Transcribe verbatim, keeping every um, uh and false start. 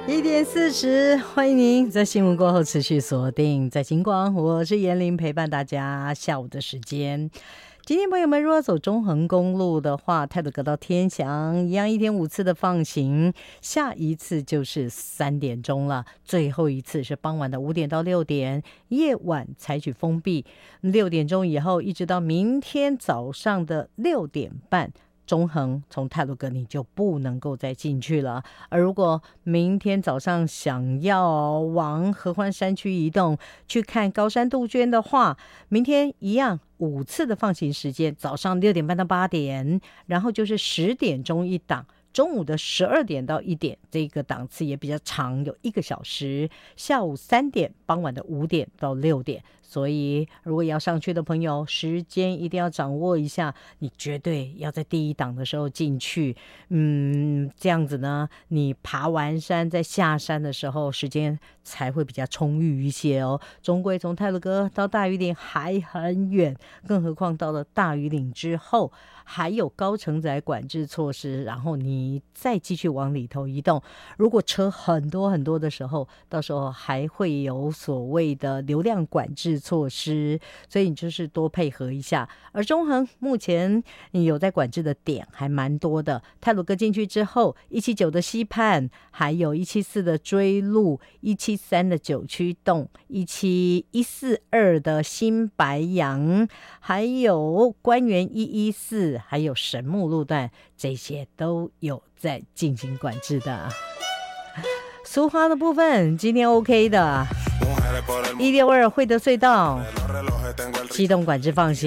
一点四十，欢迎您在新闻过后持续锁定在金光，我是严玲，陪伴大家下午的时间。今天朋友们如果走中横公路的话，太鲁阁到天祥一样一天五次的放行，下一次就是三点钟了，最后一次是傍晚的五点到六点，夜晚采取封闭，六点钟以后一直到明天早上的六点半。中横从太鲁阁你就不能够再进去了，而如果明天早上想要往合欢山区移动去看高山杜鹃的话，明天一样五次的放行时间，早上六点半到八点，然后就是十点钟一档，中午的十二点到一点，这个档次也比较长，有一个小时，下午三点，傍晚的五点到六点。所以如果要上去的朋友，时间一定要掌握一下，你绝对要在第一档的时候进去，嗯，这样子呢，你爬完山在下山的时候时间才会比较充裕一些哦。终归从太鲁阁到大屿岭还很远，更何况到了大屿岭之后还有高承载管制措施，然后你再继续往里头移动，如果车很多很多的时候，到时候还会有所谓的流量管制措施，所以你就是多配合一下。而中横目前有在管制的点还蛮多的，太鲁阁进去之后，一七九的溪畔，还有一七四的追路，一七三的九曲洞，一七一四二的新白杨，还有官园一一四，还有神木路段，这些都有在进行管制的。苏花的部分今天 OK 的，一六二惠德隧道机动管制放行。